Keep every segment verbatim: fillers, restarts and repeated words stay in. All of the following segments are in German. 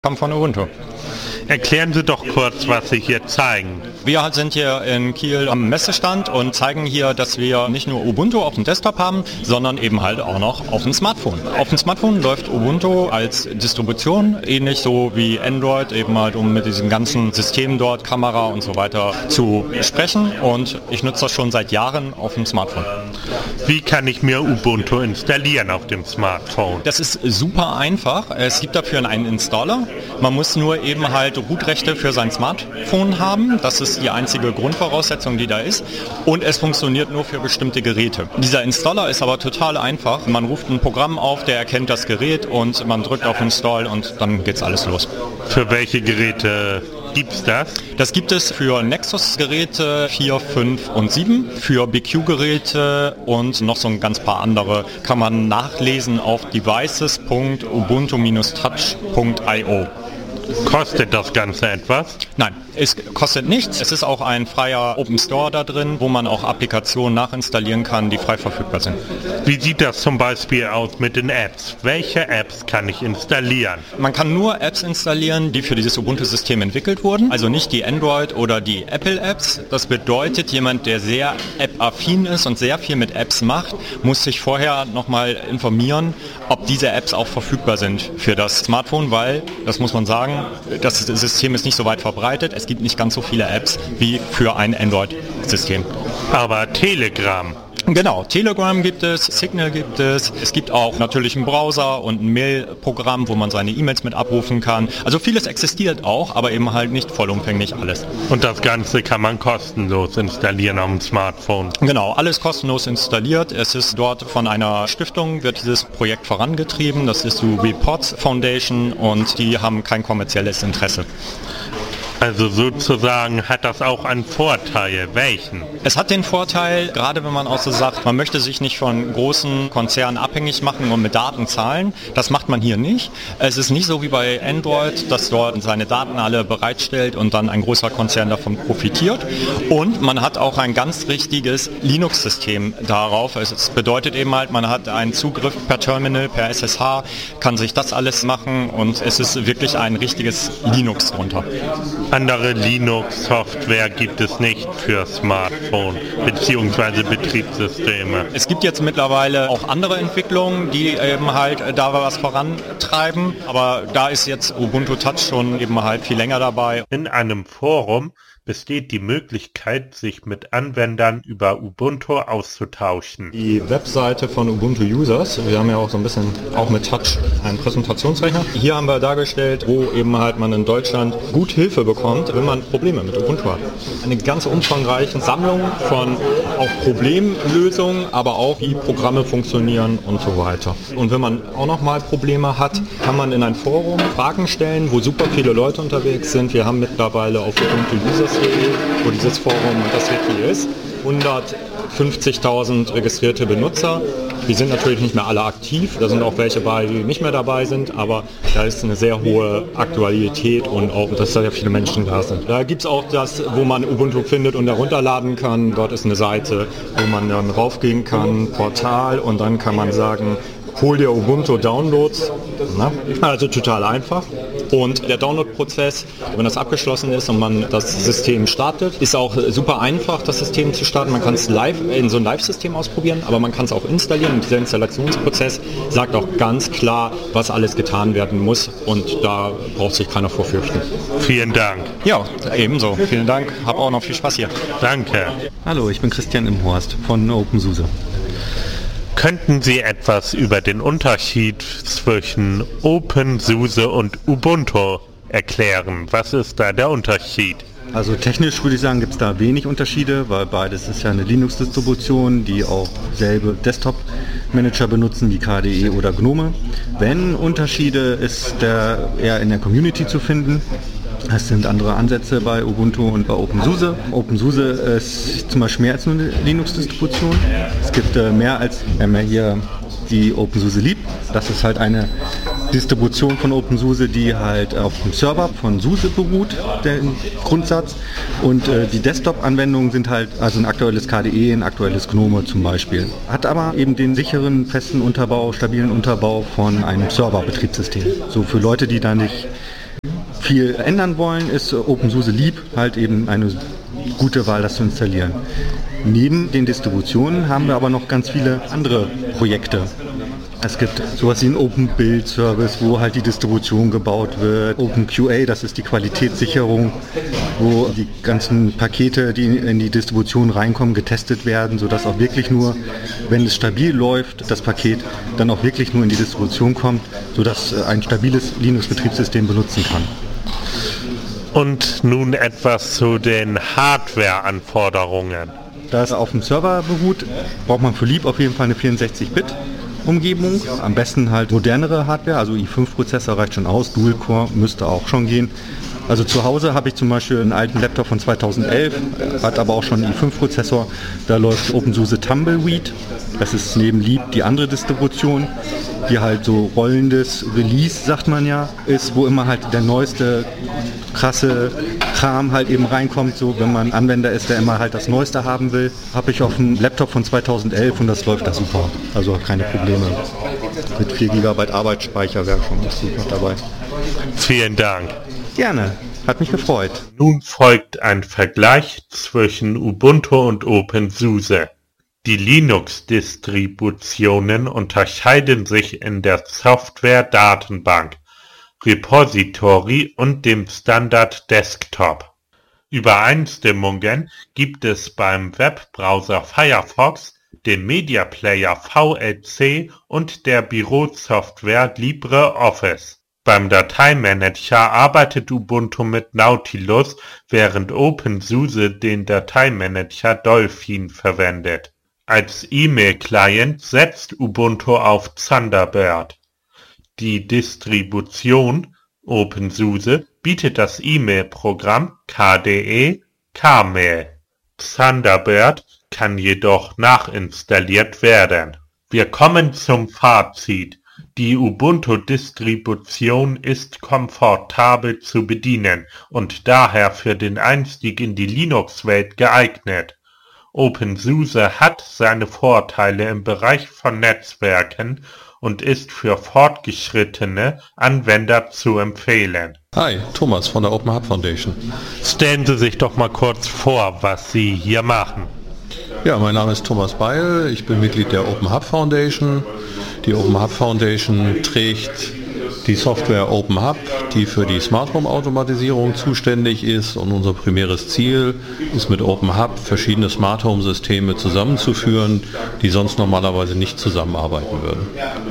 Kommt von Ubuntu. Erklären Sie doch kurz, was Sie hier zeigen. Wir sind hier in Kiel am Messestand und zeigen hier, dass wir nicht nur Ubuntu auf dem Desktop haben, sondern eben halt auch noch auf dem Smartphone. Auf dem Smartphone läuft Ubuntu als Distribution, ähnlich so wie Android, eben halt um mit diesen ganzen Systemen dort, Kamera und so weiter zu sprechen. Und ich nutze das schon seit Jahren auf dem Smartphone. Wie kann ich mir Ubuntu installieren auf dem Smartphone? Das ist super einfach. Es gibt dafür einen Installer. Man muss nur eben halt Root-Rechte für sein Smartphone haben. Das ist die einzige Grundvoraussetzung, die da ist. Und es funktioniert nur für bestimmte Geräte. Dieser Installer ist aber total einfach. Man ruft ein Programm auf, der erkennt das Gerät und man drückt auf Install und dann geht's alles los. Für welche Geräte gibt's das? Das gibt es für Nexus-Geräte vier, fünf und sieben, für B Q-Geräte und noch so ein ganz paar andere. Kann man nachlesen auf devices punkt ubuntu touch punkt i o. Kostet das Ganze etwas? Nein, es kostet nichts. Es ist auch ein freier Open Store da drin, wo man auch Applikationen nachinstallieren kann, die frei verfügbar sind. Wie sieht das zum Beispiel aus mit den Apps? Welche Apps kann ich installieren? Man kann nur Apps installieren, die für dieses Ubuntu-System entwickelt wurden, also nicht die Android- oder die Apple-Apps. Das bedeutet, jemand, der sehr app-affin ist und sehr viel mit Apps macht, muss sich vorher nochmal informieren, ob diese Apps auch verfügbar sind für das Smartphone, weil, das muss man sagen, das System ist nicht so weit verbreitet. Es gibt nicht ganz so viele Apps wie für ein Android-System. Aber Telegram. Genau, Telegram gibt es, Signal gibt es, es gibt auch natürlich einen Browser und ein Mail-Programm, wo man seine E-Mails mit abrufen kann. Also vieles existiert auch, aber eben halt nicht vollumfänglich alles. Und das Ganze kann man kostenlos installieren auf dem Smartphone? Genau, alles kostenlos installiert. Es ist dort von einer Stiftung, wird dieses Projekt vorangetrieben. Das ist die Report Foundation und die haben kein kommerzielles Interesse. Also sozusagen hat das auch einen Vorteil. Welchen? Es hat den Vorteil, gerade wenn man auch so sagt, man möchte sich nicht von großen Konzernen abhängig machen und mit Daten zahlen. Das macht man hier nicht. Es ist nicht so wie bei Android, dass dort seine Daten alle bereitstellt und dann ein großer Konzern davon profitiert. Und man hat auch ein ganz richtiges Linux-System darauf. Es bedeutet eben halt, man hat einen Zugriff per Terminal, per S S H, kann sich das alles machen und es ist wirklich ein richtiges Linux drunter. Andere Linux-Software gibt es nicht für Smartphone bzw. Betriebssysteme. Es gibt jetzt mittlerweile auch andere Entwicklungen, die eben halt da was vorantreiben, aber da ist jetzt Ubuntu Touch schon eben halt viel länger dabei. In einem Forum besteht die Möglichkeit, sich mit Anwendern über Ubuntu auszutauschen. Die Webseite von Ubuntu Users, wir haben ja auch so ein bisschen auch mit Touch einen Präsentationsrechner. Hier haben wir dargestellt, wo eben halt man in Deutschland gut Hilfe bekommt, wenn man Probleme mit Ubuntu hat. Eine ganz umfangreiche Sammlung von auch Problemlösungen, aber auch wie Programme funktionieren und so weiter. Und wenn man auch noch mal Probleme hat, kann man in ein Forum Fragen stellen, wo super viele Leute unterwegs sind. Wir haben mittlerweile auf Ubuntu Users, wo dieses Forum und das Wiki ist, hundertfünfzigtausend registrierte Benutzer. Die sind natürlich nicht mehr alle aktiv, da sind auch welche bei, die nicht mehr dabei sind, aber da ist eine sehr hohe Aktualität und auch, dass da ja viele Menschen da sind. Da gibt es auch das, wo man Ubuntu findet und herunterladen kann. Dort ist eine Seite, wo man dann raufgehen kann, Portal, und dann kann man sagen, hol dir Ubuntu Downloads, na? Also total einfach. Und der Download-Prozess, wenn das abgeschlossen ist und man das System startet, ist auch super einfach, das System zu starten. Man kann es live in so ein Live-System ausprobieren, aber man kann es auch installieren. Und dieser Installationsprozez sagt auch ganz klar, was alles getan werden muss, und da braucht sich keiner vorfürchten. Vielen Dank. Ja, ebenso. Vielen Dank. Hab auch noch viel Spaß hier. Danke. Hallo, ich bin Christian Imhorst von OpenSUSE. Könnten Sie etwas über den Unterschied zwischen OpenSUSE und Ubuntu erklären? Was ist da der Unterschied? Also technisch würde ich sagen, gibt es da wenig Unterschiede, weil beides ist ja eine Linux-Distribution, die auch selbe Desktop-Manager benutzen wie K D E oder GNOME. Wenn Unterschiede, ist der eher in der Community zu finden. Es sind andere Ansätze bei Ubuntu und bei OpenSUSE. OpenSUSE ist zum Beispiel mehr als nur eine Linux-Distribution. Es gibt äh, mehr als, wir haben ja hier die OpenSUSE Leap. Das ist halt eine Distribution von OpenSUSE, die halt auf dem Server von SUSE beruht, der Grundsatz. Und äh, die Desktop-Anwendungen sind halt, also ein aktuelles K D E, ein aktuelles GNOME zum Beispiel. Hat aber eben den sicheren, festen Unterbau, stabilen Unterbau von einem Server-Betriebssystem. So für Leute, die da nicht viel ändern wollen, ist OpenSUSE Leap halt eben eine gute Wahl, das zu installieren. Neben den Distributionen haben wir aber noch ganz viele andere Projekte. Es gibt sowas wie einen Open Build Service, wo halt die Distribution gebaut wird. Open Q A, das ist die Qualitätssicherung, wo die ganzen Pakete, die in die Distribution reinkommen, getestet werden, sodass auch wirklich nur, wenn es stabil läuft, das Paket dann auch wirklich nur in die Distribution kommt, sodass ein stabiles Linux-Betriebssystem benutzen kann. Und nun etwas zu den Hardware-Anforderungen. Da es auf dem Server beruht, braucht man für Leap auf jeden Fall eine vierundsechzig Bit Umgebung, am besten halt modernere Hardware, also i fünf Prozessor reicht schon aus, Dual-Core müsste auch schon gehen. Also zu Hause habe ich zum Beispiel einen alten Laptop von zweitausendelf, hat aber auch schon einen i fünf Prozessor, da läuft OpenSUSE Tumbleweed, das ist neben Leap die andere Distribution, die halt so rollendes Release, sagt man ja, ist, wo immer halt der neueste krasse Kram halt eben reinkommt, so wenn man Anwender ist, der immer halt das Neueste haben will, habe ich auf einem Laptop von zweitausendelf und das läuft da super, also keine Probleme. Mit vier Gigabyte Arbeitsspeicher wäre schon super dabei. Vielen Dank. Gerne, hat mich gefreut. Nun folgt ein Vergleich zwischen Ubuntu und OpenSUSE. Die Linux-Distributionen unterscheiden sich in der Software-Datenbank, Repository und dem Standard Desktop. Übereinstimmungen gibt es beim Webbrowser Firefox, dem Media Player V L C und der Bürosoftware LibreOffice. Beim Dateimanager arbeitet Ubuntu mit Nautilus, während OpenSUSE den Dateimanager Dolphin verwendet. Als E-Mail-Client setzt Ubuntu auf Thunderbird. Die Distribution OpenSUSE bietet das E-Mail-Programm K D E K-Mail. Thunderbird kann jedoch nachinstalliert werden. Wir kommen zum Fazit. Die Ubuntu-Distribution ist komfortabel zu bedienen und daher für den Einstieg in die Linux-Welt geeignet. OpenSUSE hat seine Vorteile im Bereich von Netzwerken und ist für fortgeschrittene Anwender zu empfehlen. Hi, Thomas von der Open Hub Foundation. Stellen Sie sich doch mal kurz vor, was Sie hier machen. Ja, mein Name ist Thomas Beil, ich bin Mitglied der Open Hub Foundation. Die Open Hub Foundation trägt die Software Open Hub, die für die Smart Home Automatisierung zuständig ist, und unser primäres Ziel ist, mit Open Hub verschiedene Smart Home Systeme zusammenzuführen, die sonst normalerweise nicht zusammenarbeiten würden.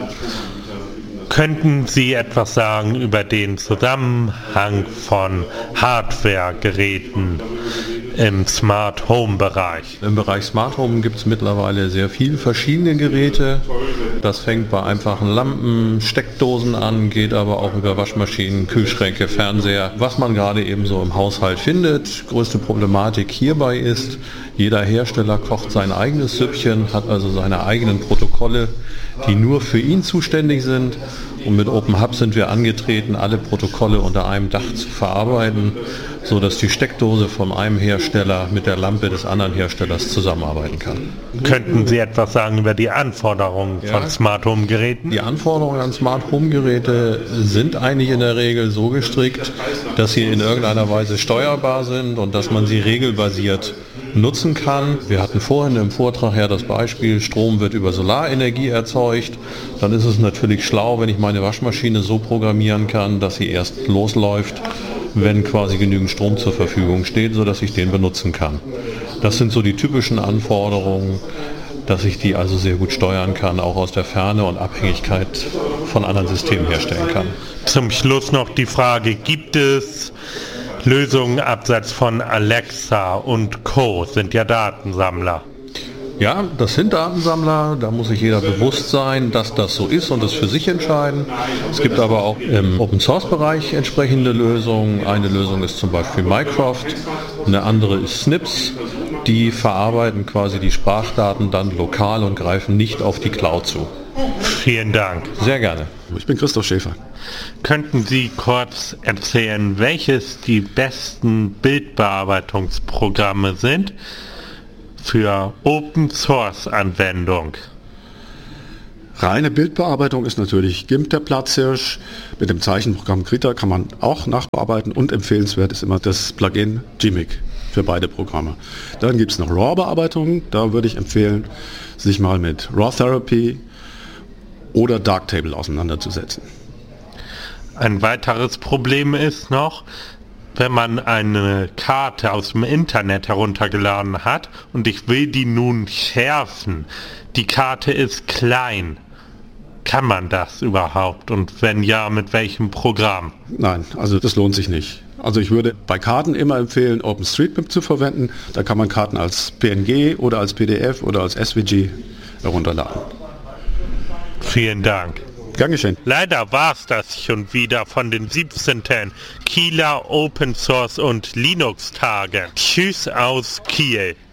Könnten Sie etwas sagen über den Zusammenhang von Hardware-Geräten im Smart Home Bereich? Im Bereich Smart Home gibt es mittlerweile sehr viele verschiedene Geräte. Das fängt bei einfachen Lampen, Steckdosen an, geht aber auch über Waschmaschinen, Kühlschränke, Fernseher, was man gerade eben so im Haushalt findet. Größte Problematik hierbei ist, jeder Hersteller kocht sein eigenes Süppchen, hat also seine eigenen Protokolle, die nur für ihn zuständig sind. Und mit Open Hub sind wir angetreten, alle Protokolle unter einem Dach zu verarbeiten, so dass die Steckdose von einem Hersteller mit der Lampe des anderen Herstellers zusammenarbeiten kann. Könnten Sie etwas sagen über die Anforderungen Ja. von Smart Home Geräten? Die Anforderungen an Smart Home Geräte sind eigentlich in der Regel so gestrickt, dass sie in irgendeiner Weise steuerbar sind und dass man sie regelbasiert nutzen kann. Wir hatten vorhin im Vortrag ja das Beispiel, Strom wird über Solarenergie erzeugt. Dann ist es natürlich schlau, wenn ich meine Waschmaschine so programmieren kann, dass sie erst losläuft, wenn quasi genügend Strom zur Verfügung steht, sodass ich den benutzen kann. Das sind so die typischen Anforderungen, dass ich die also sehr gut steuern kann, auch aus der Ferne, und Abhängigkeit von anderen Systemen herstellen kann. Zum Schluss noch die Frage, gibt es Lösungen abseits von Alexa und Co. sind ja Datensammler? Ja, das sind Datensammler, da muss sich jeder bewusst sein, dass das so ist und es für sich entscheiden. Es gibt aber auch im Open-Source-Bereich entsprechende Lösungen. Eine Lösung ist zum Beispiel Mycroft, eine andere ist Snips. Die verarbeiten quasi die Sprachdaten dann lokal und greifen nicht auf die Cloud zu. Vielen Dank. Sehr gerne. Ich bin Christoph Schäfer. Könnten Sie kurz erzählen, welches die besten Bildbearbeitungsprogramme sind für Open Source Anwendung? Reine Bildbearbeitung ist natürlich GIMP der Platzhirsch. Mit dem Zeichenprogramm Krita kann man auch nachbearbeiten und empfehlenswert ist immer das Plugin Gmic für beide Programme. Dann gibt es noch RAW-Bearbeitung. Da würde ich empfehlen, sich mal mit RAW Therapy oder Darktable auseinanderzusetzen. Ein weiteres Problem ist noch, wenn man eine Karte aus dem Internet heruntergeladen hat und ich will die nun schärfen. Die Karte ist klein. Kann man das überhaupt? Und wenn ja, mit welchem Programm? Nein, also das lohnt sich nicht. Also ich würde bei Karten immer empfehlen, OpenStreetMap zu verwenden. Da kann man Karten als P N G oder als P D F oder als S V G herunterladen. Vielen Dank. Gern geschehen. Leider war es das schon wieder von den siebzehnten Kieler Open Source und Linux Tagen. Tschüss aus Kiel.